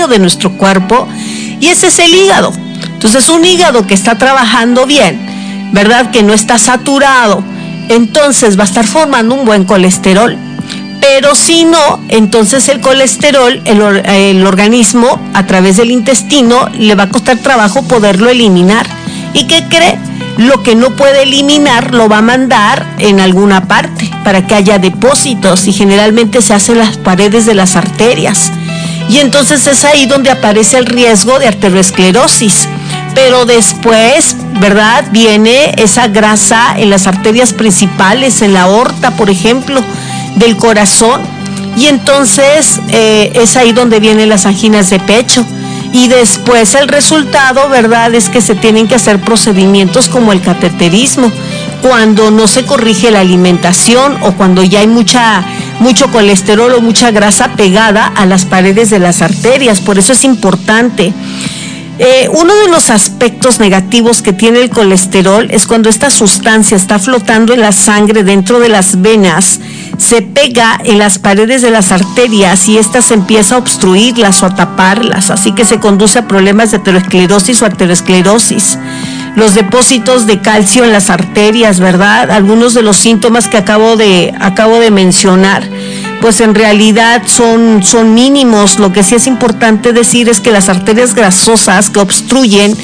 medio de nuestro cuerpo, y ese es el hígado. Entonces, un hígado que está trabajando bien, ¿verdad? Que no está saturado, entonces va a estar formando un buen colesterol. Pero si no, entonces el colesterol, el organismo, a través del intestino, le va a costar trabajo poderlo eliminar. ¿Y qué cree? Lo que no puede eliminar lo va a mandar en alguna parte para que haya depósitos, y generalmente se hacen las paredes de las arterias. Y entonces es ahí donde aparece el riesgo de arteriosclerosis. Pero después, ¿verdad? Viene esa grasa en las arterias principales, en la aorta, por ejemplo, del corazón, y entonces es ahí donde vienen las anginas de pecho. Y después el resultado, ¿verdad?, es que se tienen que hacer procedimientos como el cateterismo cuando no se corrige la alimentación, o cuando ya hay mucho colesterol o mucha grasa pegada a las paredes de las arterias. Por eso es importante. Uno de los aspectos negativos que tiene el colesterol es cuando esta sustancia está flotando en la sangre dentro de las venas, se pega en las paredes de las arterias y esta se empieza a obstruirlas o a taparlas, así que se conduce a problemas de aterosclerosis o arteriosclerosis. Los depósitos de calcio en las arterias, ¿verdad? Algunos de los síntomas que acabo de mencionar, pues en realidad son mínimos. Lo que sí es importante decir es que las arterias grasosas que obstruyen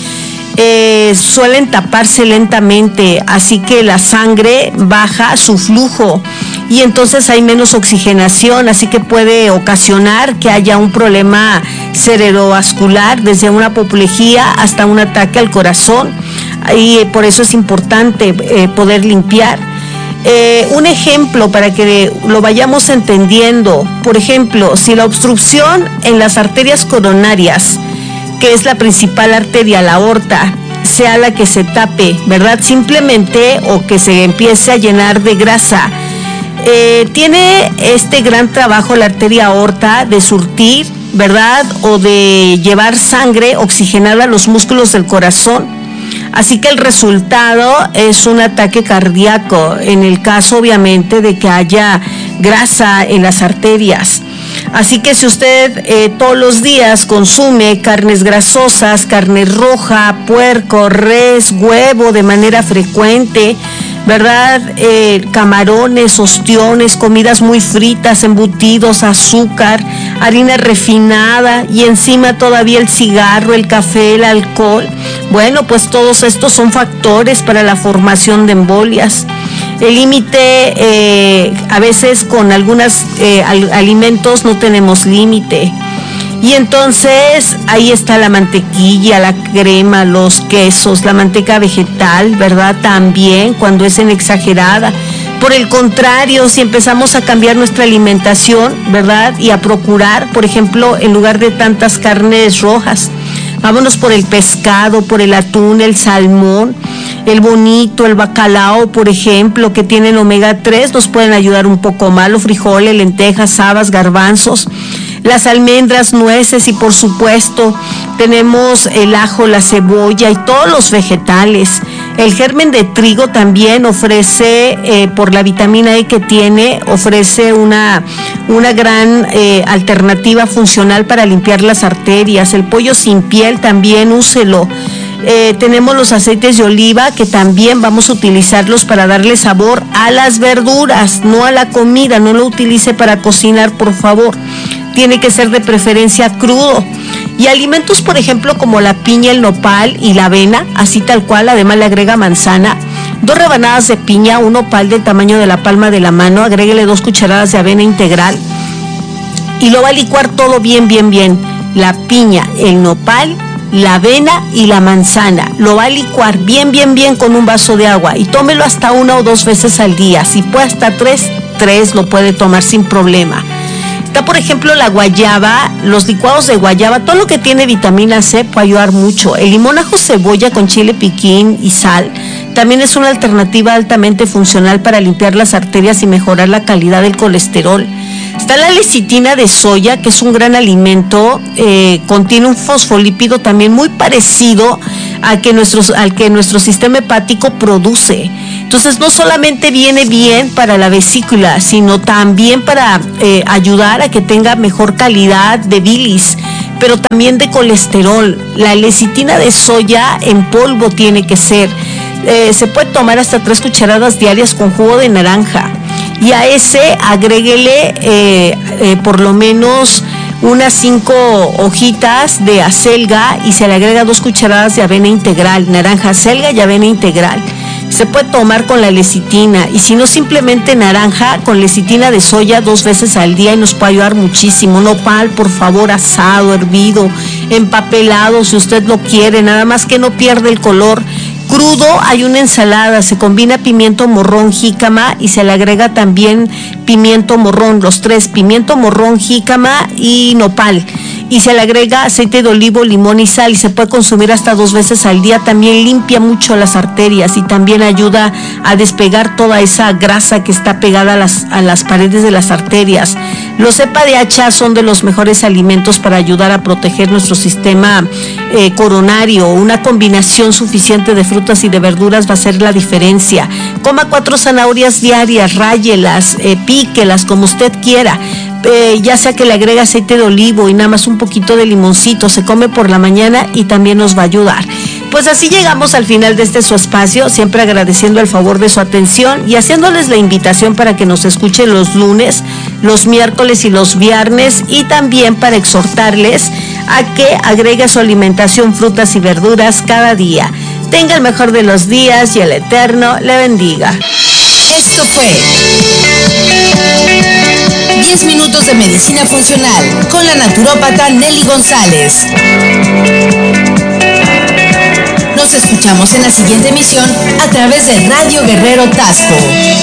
suelen taparse lentamente, así que la sangre baja su flujo y entonces hay menos oxigenación, así que puede ocasionar que haya un problema cerebrovascular, desde una apoplejía hasta un ataque al corazón, y por eso es importante poder limpiar. Un ejemplo para que lo vayamos entendiendo: por ejemplo, si la obstrucción en las arterias coronarias, que es la principal arteria, la aorta, sea la que se tape, ¿verdad?, simplemente, o que se empiece a llenar de grasa, tiene este gran trabajo la arteria aorta de surtir, ¿verdad?, o de llevar sangre oxigenada a los músculos del corazón. Así que el resultado es un ataque cardíaco, en el caso obviamente de que haya grasa en las arterias. Así que si usted todos los días consume carnes grasosas, carne roja, puerco, res, huevo de manera frecuente, ¿verdad?, camarones, ostiones, comidas muy fritas, embutidos, azúcar, harina refinada, y encima todavía el cigarro, el café, el alcohol, bueno, pues todos estos son factores para la formación de embolias. El límite, a veces con algunos alimentos no tenemos límite. Y entonces ahí está la mantequilla, la crema, los quesos, la manteca vegetal, ¿verdad?, también cuando es en exagerada. Por el contrario, si empezamos a cambiar nuestra alimentación, ¿verdad?, y a procurar, por ejemplo, en lugar de tantas carnes rojas, vámonos por el pescado, por el atún, el salmón, el bonito, el bacalao, por ejemplo, que tienen omega 3, nos pueden ayudar un poco más. Los frijoles, lentejas, habas, garbanzos, las almendras, nueces, y por supuesto tenemos el ajo, la cebolla y todos los vegetales. El germen de trigo también ofrece, por la vitamina E que tiene, ofrece una gran alternativa funcional para limpiar las arterias. El pollo sin piel también úselo. Tenemos los aceites de oliva, que también vamos a utilizarlos para darle sabor a las verduras, no a la comida. No lo utilice para cocinar, por favor. Tiene que ser de preferencia crudo. Y alimentos, por ejemplo, como la piña, el nopal y la avena, así tal cual. Además le agrega manzana, 2 rebanadas de piña, un nopal del tamaño de la palma de la mano, agréguele 2 cucharadas de avena integral y lo va a licuar todo bien. La piña, el nopal, la avena y la manzana, lo va a licuar bien con un vaso de agua, y tómelo hasta 1 o 2 veces al día. Si puede hasta 3 lo puede tomar sin problema. Está, por ejemplo, la guayaba, los licuados de guayaba, todo lo que tiene vitamina C puede ayudar mucho. El limón, ajo, cebolla con chile piquín y sal también es una alternativa altamente funcional para limpiar las arterias y mejorar la calidad del colesterol. Está la lecitina de soya, que es un gran alimento, contiene un fosfolípido también muy parecido al que nuestro sistema hepático produce. Entonces no solamente viene bien para la vesícula, sino también para ayudar a que tenga mejor calidad de bilis, pero también de colesterol. La lecitina de soya en polvo tiene que ser. Se puede tomar hasta 3 cucharadas diarias con jugo de naranja. Y a ese agréguele por lo menos unas 5 hojitas de acelga y se le agrega 2 cucharadas de avena integral, naranja, acelga y avena integral. Se puede tomar con la lecitina, y si no, simplemente naranja con lecitina de soya 2 veces al día, y nos puede ayudar muchísimo. Nopal, por favor, asado, hervido, empapelado, si usted lo quiere, nada más que no pierda el color. Crudo, hay una ensalada, se combina pimiento morrón, jícama y se le agrega también pimiento morrón, los 3, pimiento morrón, jícama y nopal. Y se le agrega aceite de olivo, limón y sal, y se puede consumir hasta 2 veces al día. También limpia mucho las arterias y también ayuda a despegar toda esa grasa que está pegada a las paredes de las arterias. Los cepa de hacha son de los mejores alimentos para ayudar a proteger nuestro sistema coronario. Una combinación suficiente de frutas y de verduras va a ser la diferencia. Coma 4 zanahorias diarias, ráyelas, píquelas como usted quiera. Ya sea que le agregue aceite de olivo y nada más un poquito de limoncito, se come por la mañana y también nos va a ayudar. Pues así llegamos al final de su espacio, siempre agradeciendo el favor de su atención y haciéndoles la invitación para que nos escuchen los lunes, los miércoles y los viernes, y también para exhortarles a que agregue a su alimentación frutas y verduras cada día. Tenga el mejor de los días y el Eterno le bendiga. Esto fue 10 minutos de medicina funcional con la naturópata Nelly González. Nos escuchamos en la siguiente emisión a través de Radio Guerrero Tasco.